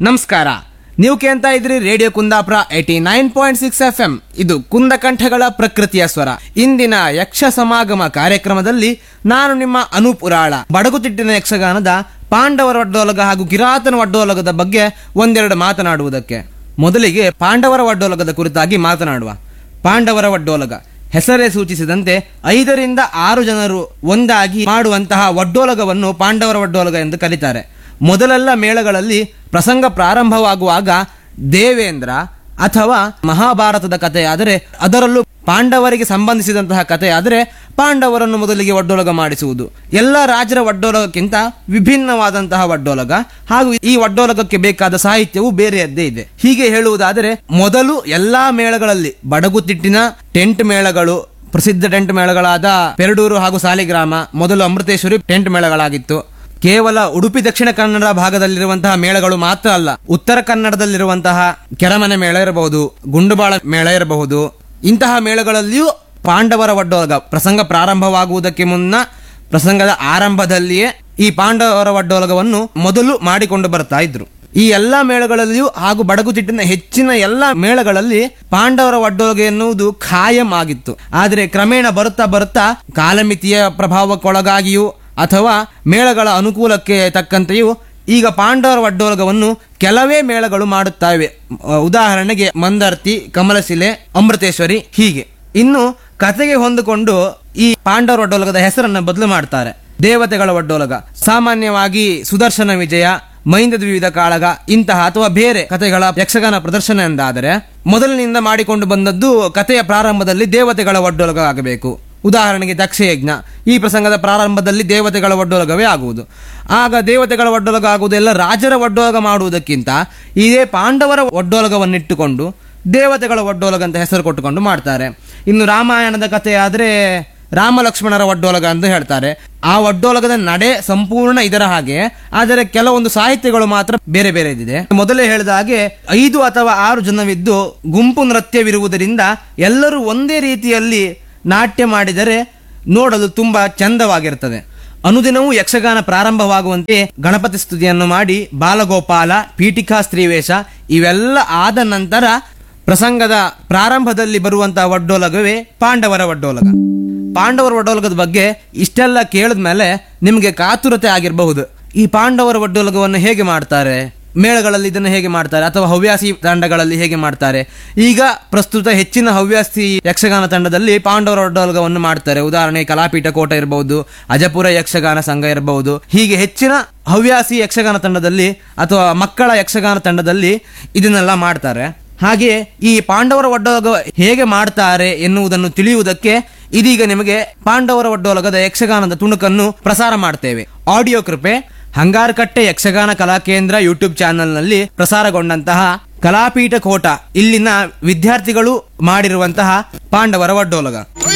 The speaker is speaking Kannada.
ನಮಸ್ಕಾರ. ನೀವು ಕೇಳ್ತಾ ಇದ್ರಿ ರೇಡಿಯೋ ಕುಂದಾಪುರ 89.6 FM. ಇದು ಕುಂದಕಂಠಗಳ ಪ್ರಕೃತಿಯ ಸ್ವರ. ಇಂದಿನ ಯಕ್ಷ ಸಮಾಗಮ ಕಾರ್ಯಕ್ರಮದಲ್ಲಿ ನಾನು ನಿಮ್ಮ ಅನೂಪ್ ಉರಾಳ ಬಡಗುತಿಟ್ಟಿನ ಯಕ್ಷಗಾನದ ಪಾಂಡವರ ಒಡ್ಡೋಲಗ ಹಾಗೂ ಕಿರಾತನ ಒಡ್ಡೋಲಗದ ಬಗ್ಗೆ ಒಂದೆರಡು ಮಾತನಾಡುವುದಕ್ಕೆ ಮೊದಲಿಗೆ ಪಾಂಡವರ ಒಡ್ಡೋಲಗದ ಕುರಿತಾಗಿ ಮಾತನಾಡುವ. ಪಾಂಡವರ ಒಡ್ಡೋಲಗ ಹೆಸರೇ ಸೂಚಿಸಿದಂತೆ 5 ರಿಂದ 6 ಜನರು ಒಂದಾಗಿ ಮಾಡುವಂತಹ ಒಡ್ಡೋಲಗವನ್ನು ಪಾಂಡವರ ಒಡ್ಡೋಲಗ ಎಂದು ಕರೀತಾರೆ. ಮೊದಲೆಲ್ಲ ಮೇಳಗಳಲ್ಲಿ ಪ್ರಸಂಗ ಪ್ರಾರಂಭವಾಗುವಾಗ ದೇವೇಂದ್ರ ಅಥವಾ ಮಹಾಭಾರತದ ಕಥೆಯಾದರೆ, ಅದರಲ್ಲೂ ಪಾಂಡವರಿಗೆ ಸಂಬಂಧಿಸಿದಂತಹ ಕಥೆಯಾದರೆ ಪಾಂಡವರನ್ನು ಮೊದಲಿಗೆ ಒಡ್ಡೋಲಗ ಮಾಡಿಸುವುದು. ಎಲ್ಲ ರಾಜರ ಒಡ್ಡೋಲಗಕ್ಕಿಂತ ವಿಭಿನ್ನವಾದಂತಹ ಒಡ್ಡೋಲಗ ಹಾಗೂ ಈ ಒಡ್ಡೋಲಗಕ್ಕೆ ಬೇಕಾದ ಸಾಹಿತ್ಯವು ಬೇರೆಯದ್ದೇ ಇದೆ. ಹೀಗೆ ಹೇಳುವುದಾದರೆ, ಮೊದಲು ಎಲ್ಲಾ ಮೇಳಗಳಲ್ಲಿ ಬಡಗುತಿಟ್ಟಿನ ಟೆಂಟ್ ಮೇಳಗಳು, ಪ್ರಸಿದ್ಧ ಟೆಂಟ್ ಮೇಳಗಳಾದ ಪೆರಡೂರು ಹಾಗೂ ಸಾಲಿಗ್ರಾಮ, ಮೊದಲು ಅಮೃತೇಶ್ವರಿ ಟೆಂಟ್ ಮೇಳಗಳಾಗಿತ್ತು. ಕೇವಲ ಉಡುಪಿ ದಕ್ಷಿಣ ಕನ್ನಡ ಭಾಗದಲ್ಲಿರುವಂತಹ ಮೇಳಗಳು ಮಾತ್ರ ಅಲ್ಲ, ಉತ್ತರ ಕನ್ನಡದಲ್ಲಿರುವಂತಹ ಕೆರಮನೆ ಮೇಳ ಇರಬಹುದು, ಗುಂಡುಬಾಳ ಮೇಳ ಇರಬಹುದು. ಇಂತಹ ಮೇಳಗಳಲ್ಲಿಯೂ ಪಾಂಡವರ ಒಡ್ಡೋಲಗ ಪ್ರಸಂಗ ಪ್ರಾರಂಭವಾಗುವುದಕ್ಕೆ ಮುನ್ನ, ಪ್ರಸಂಗದ ಆರಂಭದಲ್ಲಿಯೇ ಈ ಪಾಂಡವರ ಒಡ್ಡೋಲಗವನ್ನು ಮೊದಲು ಮಾಡಿಕೊಂಡು ಬರ್ತಾ ಇದ್ರು. ಈ ಎಲ್ಲಾ ಮೇಳಗಳಲ್ಲಿಯೂ ಹಾಗೂ ಬಡಗುತಿಟ್ಟಿನ ಹೆಚ್ಚಿನ ಎಲ್ಲಾ ಮೇಳಗಳಲ್ಲಿ ಪಾಂಡವರ ಒಡ್ಡೋಲಗ ಎನ್ನುವುದು ಖಾಯಂ ಆಗಿತ್ತು. ಆದರೆ ಕ್ರಮೇಣ ಬರುತ್ತಾ ಬರುತ್ತಾ ಕಾಲಮಿತಿಯ ಪ್ರಭಾವಕ್ಕೊಳಗಾಗಿಯೂ ಅಥವಾ ಮೇಳಗಳ ಅನುಕೂಲಕ್ಕೆ ತಕ್ಕಂತೆಯೂ ಈಗ ಪಾಂಡವರ ಒಡ್ಡೋಲಗವನ್ನು ಕೆಲವೇ ಮೇಳಗಳು ಮಾಡುತ್ತವೆ. ಉದಾಹರಣೆಗೆ ಮಂದರ್ತಿ, ಕಮಲಶಿಲೆ, ಅಮೃತೇಶ್ವರಿ ಹೀಗೆ. ಇನ್ನು ಕಥೆಗೆ ಹೊಂದಿಕೊಂಡು ಈ ಪಾಂಡವರ ಒಡ್ಡೋಲಗದ ಹೆಸರನ್ನು ಬದಲು ಮಾಡ್ತಾರೆ. ದೇವತೆಗಳ ಒಡ್ಡೋಲಗ ಸಾಮಾನ್ಯವಾಗಿ ಸುದರ್ಶನ ವಿಜಯ, ಮೈಂದ ವಿವಿಧ ಕಾಳಗ ಇಂತಹ ಅಥವಾ ಬೇರೆ ಕಥೆಗಳ ಯಕ್ಷಗಾನ ಪ್ರದರ್ಶನ ಎಂದಾದರೆ, ಮೊದಲಿನಿಂದ ಮಾಡಿಕೊಂಡು ಬಂದದ್ದು ಕಥೆಯ ಪ್ರಾರಂಭದಲ್ಲಿ ದೇವತೆಗಳ ಒಡ್ಡೋಲಗ ಆಗಬೇಕು. ಉದಾಹರಣೆಗೆ ದಕ್ಷಯಜ್ಞ, ಈ ಪ್ರಸಂಗದ ಪ್ರಾರಂಭದಲ್ಲಿ ದೇವತೆಗಳ ಒಡ್ಡೋಲಗವೇ ಆಗುವುದು. ಆಗ ದೇವತೆಗಳ ಒಡ್ಡೋಲಗ ಆಗುವುದೆಲ್ಲ ರಾಜರ ಒಡ್ಡೋಲಗ ಮಾಡುವುದಕ್ಕಿಂತ ಇದೇ ಪಾಂಡವರ ಒಡ್ಡೋಲಗವನ್ನಿಟ್ಟುಕೊಂಡು ದೇವತೆಗಳ ಒಡ್ಡೋಲಗ ಅಂತ ಹೆಸರು ಕೊಟ್ಟುಕೊಂಡು ಮಾಡ್ತಾರೆ. ಇನ್ನು ರಾಮಾಯಣದ ಕಥೆ ಆದರೆ ರಾಮ ಲಕ್ಷ್ಮಣರ ಒಡ್ಡೋಲಗ ಅಂತ ಹೇಳ್ತಾರೆ. ಆ ಒಡ್ಡೋಲಗದ ನಡೆ ಸಂಪೂರ್ಣ ಇದರ ಹಾಗೆ, ಆದರೆ ಕೆಲವೊಂದು ಸಾಹಿತ್ಯಗಳು ಮಾತ್ರ ಬೇರೆ ಬೇರೆ ಇದೆ. ಮೊದಲೇ ಹೇಳಿದ ಹಾಗೆ 5 ಅಥವಾ 6 ಜನವಿದ್ದು ಗುಂಪು ನೃತ್ಯವಿರುವುದರಿಂದ ಎಲ್ಲರೂ ಒಂದೇ ರೀತಿಯಲ್ಲಿ ನಾಟ್ಯ ಮಾಡಿದರೆ ನೋಡಲು ತುಂಬಾ ಚಂದವಾಗಿರುತ್ತದೆ. ಅನುದಿನವೂ ಯಕ್ಷಗಾನ ಪ್ರಾರಂಭವಾಗುವಂತೆ ಗಣಪತಿ ಸ್ತುತಿಯನ್ನು ಮಾಡಿ ಬಾಲಗೋಪಾಲ, ಪೀಠಿಕಾ ಸ್ತ್ರೀವೇಷ ಇವೆಲ್ಲ ಆದ ನಂತರ ಪ್ರಸಂಗದ ಪ್ರಾರಂಭದಲ್ಲಿ ಬರುವಂತಹ ಒಡ್ಡೋಲಗವೇ ಪಾಂಡವರ ಒಡ್ಡೋಲಗ. ಪಾಂಡವರ ಒಡ್ಡೋಲಗದ ಬಗ್ಗೆ ಇಷ್ಟೆಲ್ಲ ಕೇಳಿದ್ಮೇಲೆ ನಿಮಗೆ ಕಾತುರತೆ ಆಗಿರಬಹುದು. ಈ ಪಾಂಡವರ ಒಡ್ಡೋಲಗವನ್ನು ಹೇಗೆ ಮಾಡ್ತಾರೆ, ಮೇಳಗಳಲ್ಲಿ ಇದನ್ನು ಹೇಗೆ ಮಾಡ್ತಾರೆ, ಅಥವಾ ಹವ್ಯಾಸಿ ತಂಡಗಳಲ್ಲಿ ಹೇಗೆ ಮಾಡ್ತಾರೆ? ಈಗ ಪ್ರಸ್ತುತ ಹೆಚ್ಚಿನ ಹವ್ಯಾಸಿ ಯಕ್ಷಗಾನ ತಂಡದಲ್ಲಿ ಪಾಂಡವರ ಒಡ್ಡೋಲಗವನ್ನು ಮಾಡ್ತಾರೆ. ಉದಾಹರಣೆ ಕಲಾಪೀಠ ಕೋಟ ಇರಬಹುದು, ಅಜಪುರ ಯಕ್ಷಗಾನ ಸಂಘ ಇರಬಹುದು. ಹೀಗೆ ಹೆಚ್ಚಿನ ಹವ್ಯಾಸಿ ಯಕ್ಷಗಾನ ತಂಡದಲ್ಲಿ ಅಥವಾ ಮಕ್ಕಳ ಯಕ್ಷಗಾನ ತಂಡದಲ್ಲಿ ಇದನ್ನೆಲ್ಲ ಮಾಡ್ತಾರೆ. ಹಾಗೆ ಈ ಪಾಂಡವರ ಒಡ್ಡೋಲಗ ಹೇಗೆ ಮಾಡ್ತಾರೆ ಎನ್ನುವುದನ್ನು ತಿಳಿಯುವುದಕ್ಕೆ ಇದೀಗ ನಿಮಗೆ ಪಾಂಡವರ ಒಡ್ಡೋಲಗದ ಯಕ್ಷಗಾನದ ತುಣುಕನ್ನು ಪ್ರಸಾರ ಮಾಡ್ತೇವೆ. ಆಡಿಯೋ ಕೃಪೆ ಹಂಗಾರಕಟ್ಟೆ ಯಕ್ಷಗಾನ ಕಲಾಕೇಂದ್ರ ಯೂಟ್ಯೂಬ್ ಚಾನೆಲ್ನಲ್ಲಿ ಪ್ರಸಾರಗೊಂಡಂತಹ ಕಲಾಪೀಠ ಕೋಟ ಇಲ್ಲಿನ ವಿದ್ಯಾರ್ಥಿಗಳು ಮಾಡಿರುವಂತಹ ಪಾಂಡವರ ಒಡ್ಡೋಲಗ.